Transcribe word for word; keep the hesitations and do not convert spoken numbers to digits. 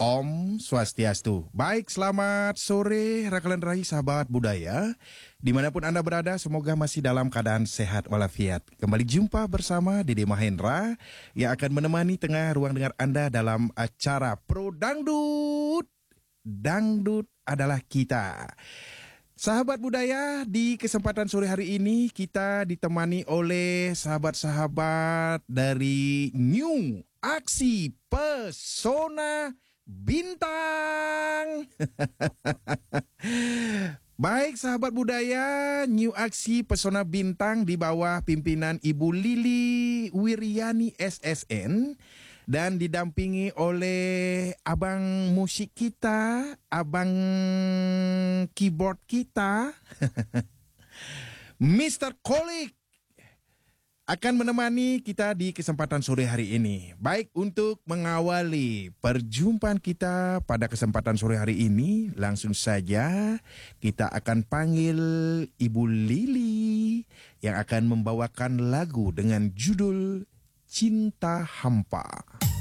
Om Swastiastu. Baik, selamat sore rekan raih sahabat budaya. Dimanapun Anda berada, semoga masih dalam keadaan sehat walafiat. Kembali jumpa bersama Dede Mahendra yang akan menemani tengah ruang dengar Anda dalam acara Pro Dangdut. Dangdut adalah kita. Sahabat budaya, di kesempatan sore hari ini kita ditemani oleh sahabat-sahabat dari New Aksi Pesona Bintang. Baik sahabat budaya, New Aksi Pesona Bintang di bawah pimpinan Ibu Lili Wiryani S S N dan didampingi oleh abang musik kita, abang keyboard kita, mister Kolik akan menemani kita di kesempatan sore hari ini. Baik, untuk mengawali perjumpaan kita pada kesempatan sore hari ini, langsung saja kita akan panggil Ibu Lili yang akan membawakan lagu dengan judul Cinta Hampa.